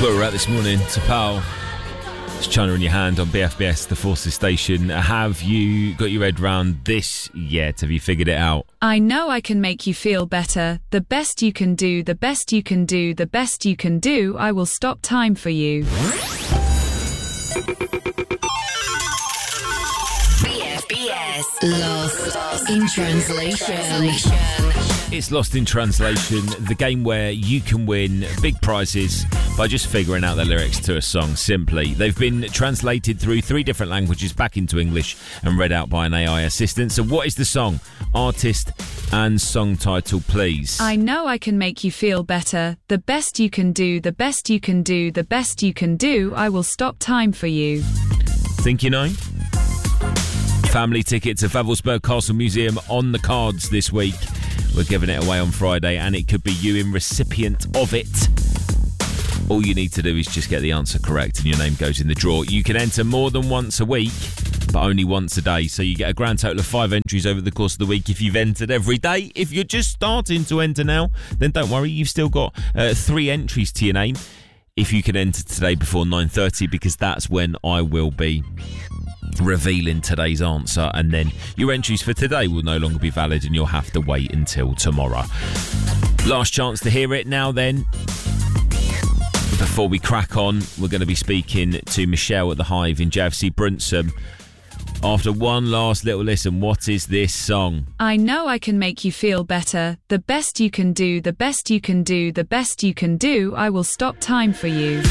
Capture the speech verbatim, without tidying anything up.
Where we're at this morning to Pal. It's China in your hand on B F B S, the Forces station. Have you got your head round this yet? Have you figured it out? I know I can make you feel better. The best you can do, the best you can do, the best you can do. I will stop time for you. B F B S Lost in Translation. It's Lost in Translation, the game where you can win big prizes by just figuring out the lyrics to a song, simply. They've been translated through three different languages back into English and read out by an A I assistant. So what is the song? Artist and song title, please. I know I can make you feel better. The best you can do, the best you can do, the best you can do. I will stop time for you. Think you know? Family ticket to Favelsberg Castle Museum on the cards this week. We're giving it away on Friday, and it could be you in recipient of it. All you need to do is just get the answer correct and your name goes in the draw. You can enter more than once a week, but only once a day. So you get a grand total of five entries over the course of the week if you've entered every day. If you're just starting to enter now, then don't worry, you've still got uh, three entries to your name if you can enter today before nine thirty, because that's when I will be revealing today's answer, and then your entries for today will no longer be valid and you'll have to wait until tomorrow. Last chance to hear it now then. Before we crack on, we're going to be speaking to Michelle at the Hive in J F C Bruntsum. After one last little listen, what is this song? I know I can make you feel better. The best you can do, the best you can do, the best you can do. I will stop time for you.